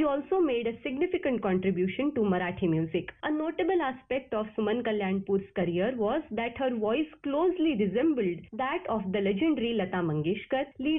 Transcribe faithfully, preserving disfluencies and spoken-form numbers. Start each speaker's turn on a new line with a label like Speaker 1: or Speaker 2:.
Speaker 1: also made a significant contribution to Marathi music. A notable aspect of Suman Kalyanpur's career was that her voice closely resembled that of the legendary Lata Mangeshkar, leading